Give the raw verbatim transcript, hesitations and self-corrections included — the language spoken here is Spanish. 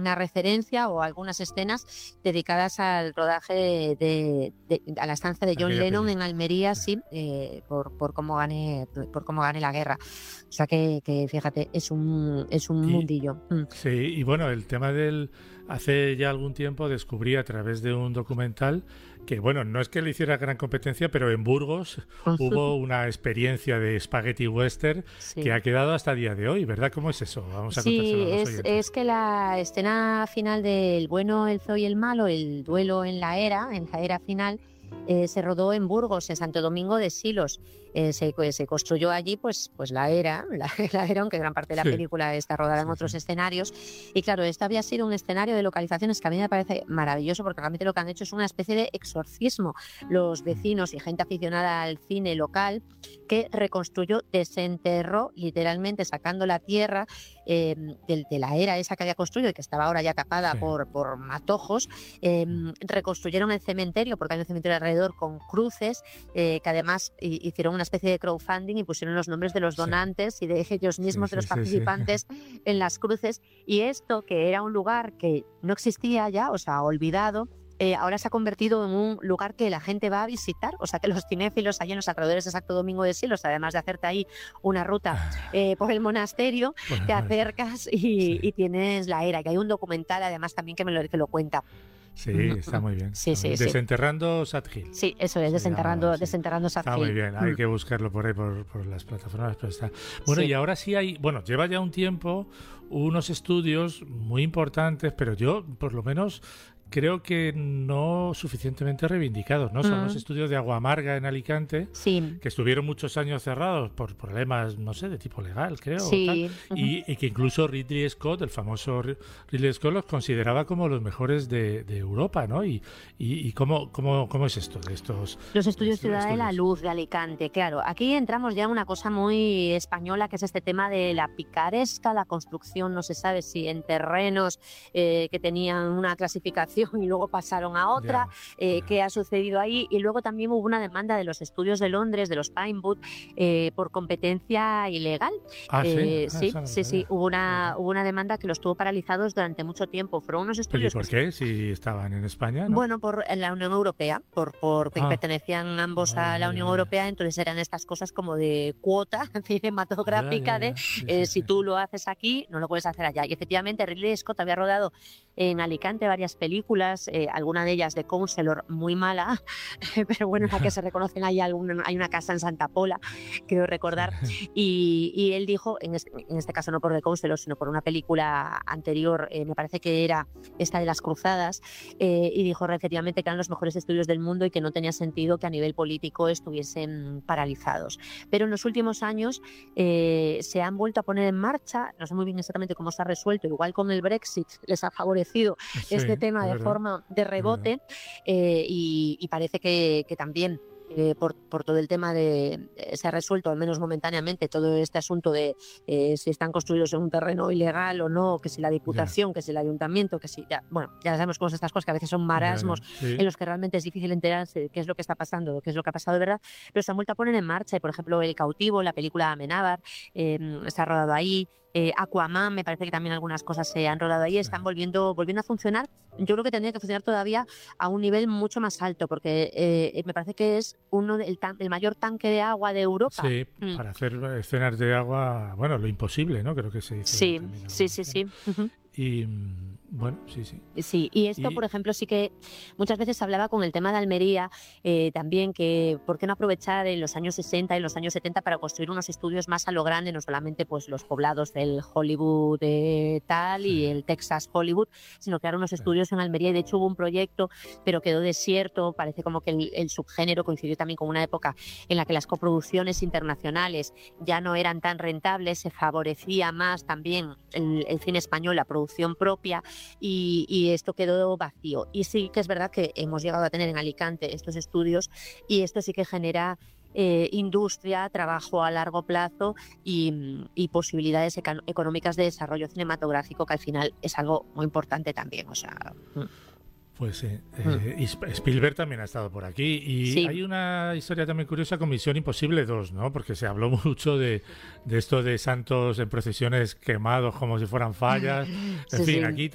alguna referencia o algunas escenas dedicadas al rodaje de, de, de a la estancia de John Aquella Lennon peli. en Almería, Sí. sí, eh, por, por cómo gane, por cómo gane la guerra. O sea que, que fíjate, es un, es un Y, mundillo. Mm. sí, y bueno, el tema del... Hace ya algún tiempo descubrí a través de un documental que, bueno, no es que le hiciera gran competencia, pero en Burgos hubo una experiencia de spaghetti western que Sí. ha quedado hasta el día de hoy, ¿verdad? ¿Cómo es eso? Vamos a contárselo Sí, a los es, oyentes. es que la escena final del bueno, el feo y el malo, el duelo en la era, en la era final, eh, se rodó en Burgos, en Santo Domingo de Silos. Eh, se, pues, se construyó allí pues, pues la era, la, la era, aunque gran parte de la Sí, película está rodada en sí, otros sí. escenarios. Y claro, este había sido un escenario de localizaciones que a mí me parece maravilloso, porque realmente lo que han hecho es una especie de exorcismo. Los vecinos y gente aficionada al cine local que reconstruyó, desenterró, literalmente sacando la tierra eh, de, de la era esa que había construido y que estaba ahora ya tapada Sí. por, por matojos. Eh, reconstruyeron el cementerio, porque hay un cementerio alrededor con cruces, eh, que además hicieron una especie de crowdfunding y pusieron los nombres de los donantes sí. y de ellos mismos, sí, de los sí, participantes, sí, sí. en las cruces. Y esto, que era un lugar que no existía ya, o sea, olvidado, Eh, ahora se ha convertido en un lugar que la gente va a visitar, o sea que los cinéfilos allí en los alrededores de Santo Domingo de Silos, además de hacerte ahí una ruta eh, por el monasterio, Bueno, te acercas y, sí. y tienes la era, que hay un documental además también que me lo, que lo cuenta. Sí, está muy bien. Sí, Está sí, muy bien. sí. Desenterrando Sad Hill. Sí, eso es, Se desenterrando, llamaba, sí. desenterrando Sad Está Hill. muy bien, hay Mm. que buscarlo por ahí, por, por las plataformas. Pero está. Bueno, Sí. y ahora sí hay, bueno, lleva ya un tiempo unos estudios muy importantes, pero yo, por lo menos, creo que no suficientemente reivindicados, ¿no? Son Mm. los estudios de Agua Amarga en Alicante, Sí. que estuvieron muchos años cerrados por problemas, no sé, de tipo legal, creo, o Sí. tal, y, y que incluso Ridley Scott, el famoso Ridley Scott, los consideraba como los mejores de, de Europa, ¿no? Y, y, y cómo, cómo, cómo es esto de estos... Los estudios de estos Ciudad de la estudios? Luz de Alicante, claro. Aquí entramos ya en una cosa muy española, que es este tema de la picaresca, la construcción, no se sabe si en terrenos eh, que tenían una clasificación y luego pasaron a otra, Ya, eh, ya. qué ha sucedido ahí. Y luego también hubo una demanda de los estudios de Londres, de los Pinewood, eh, por competencia ilegal. Ah, sí, Eh, ah, sí, eso no lo sí, sí, sabía. hubo una, Ajá. hubo una demanda que los tuvo paralizados durante mucho tiempo. Fueron unos Pero ¿y estudios por que... qué? Si estaban en España, ¿no? Bueno, por la Unión Europea, por, por que Ah, pertenecían ambos vale, a la vale, Unión vale. Europea, entonces eran estas cosas como de cuota Ya, cinematográfica ya, de ya. Sí, eh, sí, si sí. tú lo haces aquí, no lo puedes hacer allá. Y efectivamente Ridley Scott había rodado en Alicante varias películas, eh, alguna de ellas de Counselor, muy mala, pero bueno, en la que se reconocen ahí algún, hay una casa en Santa Pola, creo recordar, Sí. y, y él dijo, en este, en este caso no por The Counselor, sino por una película anterior, eh, me parece que era esta de las Cruzadas, eh, y dijo efectivamente que eran los mejores estudios del mundo y que no tenía sentido que a nivel político estuviesen paralizados. Pero en los últimos años eh, se han vuelto a poner en marcha, no sé muy bien exactamente cómo se ha resuelto, igual con el Brexit les ha favorecido Sí, este tema es de verdad, forma de es verdad. rebote, eh, y, y parece que, que también eh, por, por todo el tema de eh, se ha resuelto al menos momentáneamente todo este asunto de eh, si están construidos en un terreno ilegal o no, que si la Ya, diputación, que si el ayuntamiento, que si ya, bueno, ya sabemos cómo son estas cosas, que a veces son ya, marasmos ya. Sí. en los que realmente es difícil enterarse de qué es lo que está pasando, qué es lo que ha pasado de verdad, pero se han vuelto a poner en marcha. Y por ejemplo El Cautivo, la película Amenábar, eh, se ha rodado ahí. Eh, Aquaman, me parece que también algunas cosas se han rodado ahí, Sí. están volviendo, volviendo a funcionar. Yo creo que tendría que funcionar todavía a un nivel mucho más alto, porque eh, me parece que es uno de, el, tan, el mayor tanque de agua de Europa. Sí, Mm. para hacer escenas de agua, bueno, lo imposible, ¿no? Creo que se dice. Sí, también sí, alguna sí, escena. sí. Uh-huh. Y mm, bueno, sí, sí. Sí, y esto, Y por ejemplo, sí que muchas veces se hablaba con el tema de Almería, eh, también que por qué no aprovechar en los años sesenta y los años setenta para construir unos estudios más a lo grande, no solamente pues los poblados del Hollywood eh, tal y sí, el Texas Hollywood, sino crear unos sí. estudios en Almería. Y de hecho hubo un proyecto, pero quedó desierto. Parece como que el, el subgénero coincidió también con una época en la que las coproducciones internacionales ya no eran tan rentables, se favorecía más también el, el cine español, la producción propia. Y, y esto quedó vacío. Y sí que es verdad que hemos llegado a tener en Alicante estos estudios, y esto sí que genera eh, industria, trabajo a largo plazo y, y posibilidades ecan- económicas de desarrollo cinematográfico, que al final es algo muy importante también. O sea, Pues sí. mm. Eh, y Sp- Spielberg también ha estado por aquí. Y Sí. hay una historia también curiosa con Misión Imposible dos, ¿no? Porque se habló mucho de, de esto de santos en procesiones quemados como si fueran fallas. En Sí, fin, sí. aquí